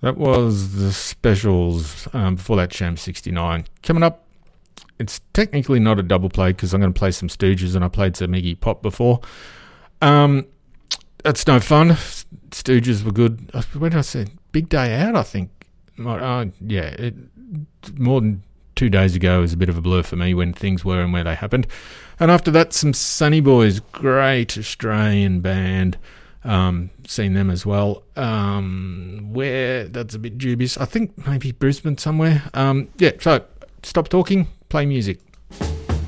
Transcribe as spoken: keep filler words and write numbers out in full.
That was the specials um, before that, Sham sixty-nine. Coming up, it's technically not a double play because I'm going to play some Stooges and I played some Iggy Pop before. Um, that's no fun. Stooges were good. When did I say? Big Day Out, I think. Uh, yeah, it, more than two days ago was a bit of a blur for me when things were and where they happened. And after that, some Sunny Boys, great Australian band. Um, seen them as well. Um, where that's a bit dubious. I think maybe Brisbane somewhere. Um, yeah. So stop talking. Play music.